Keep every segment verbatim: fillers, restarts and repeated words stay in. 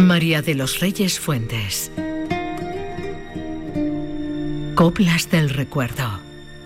María de los Reyes Fuentes. Coplas del recuerdo.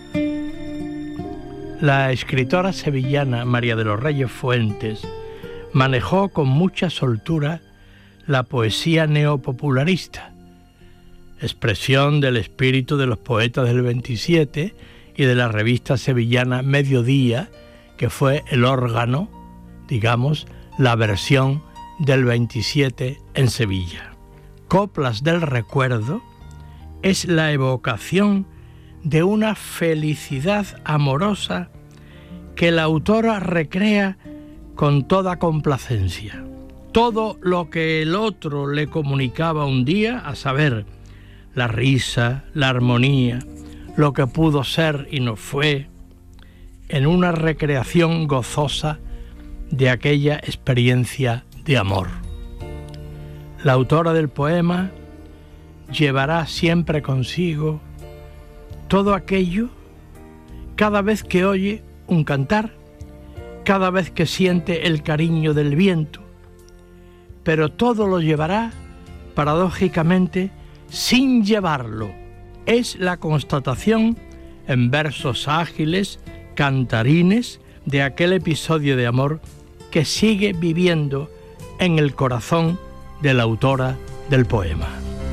La escritora sevillana María de los Reyes Fuentes manejó con mucha soltura la poesía neopopularista, expresión del espíritu de los poetas del veintisiete y de la revista sevillana Mediodía, que fue el órgano, digamos, la versión del veintisiete en Sevilla. Coplas del recuerdo es la evocación de una felicidad amorosa que la autora recrea con toda complacencia. Todo lo que el otro le comunicaba un día, a saber, la risa, la armonía, lo que pudo ser y no fue, en una recreación gozosa de aquella experiencia de amor. La autora del poema llevará siempre consigo todo aquello cada vez que oye un cantar, cada vez que siente el cariño del viento, pero todo lo llevará, paradójicamente, sin llevarlo. Es la constatación, en versos ágiles, cantarines, de aquel episodio de amor que sigue viviendo en el corazón de la autora del poema.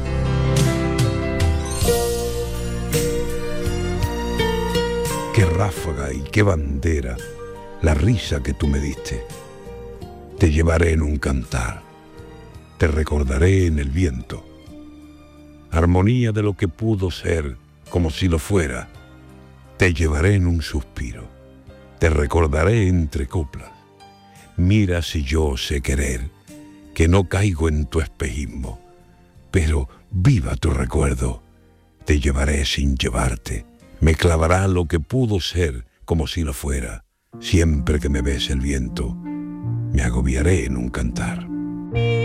Qué ráfaga y qué bandera la risa que tú me diste. Te llevaré en un cantar, te recordaré en el viento. Armonía de lo que pudo ser, como si lo fuera. Te llevaré en un suspiro, te recordaré entre coplas. Mira si yo sé querer, que no caigo en tu espejismo, pero viva tu recuerdo. Te llevaré sin llevarte, me clavará lo que pudo ser como si lo fuera. Siempre que me bese el viento, me agobiaré en un cantar.